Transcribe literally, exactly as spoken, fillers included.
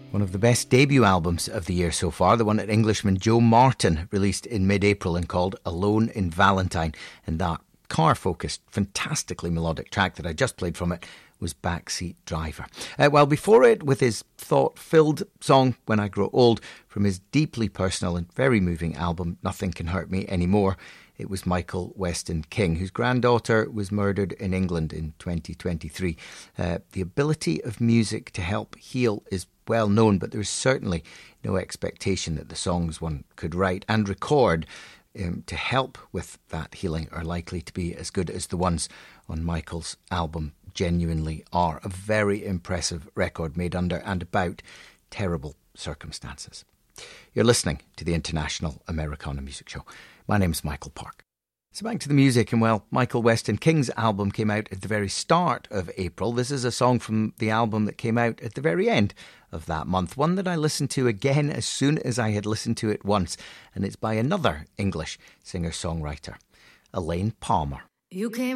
One of the best debut albums of the year so far, the one that Englishman Joe Martin released in mid-April and called Alone in Valentine. And that car-focused, fantastically melodic track that I just played from it was Backseat Driver. Uh, well, before it, with his thought-filled song When I Grow Old, from his deeply personal and very moving album Nothing Can Hurt Me Anymore, it was Michael Weston King, whose granddaughter was murdered in England in twenty twenty-three. Uh, the ability of music to help heal is well known, but there's certainly no expectation that the songs one could write and record um, to help with that healing are likely to be as good as the ones on Michael's album genuinely are. A very impressive record made under and about terrible circumstances. You're listening to the International Americana Music Show. My name's Michael Park. So back to the music, and well, Michael Weston King's album came out at the very start of April. This is a song from the album that came out at the very end of that month, one that I listened to again as soon as I had listened to it once, and it's by another English singer-songwriter, Elaine Palmer. You came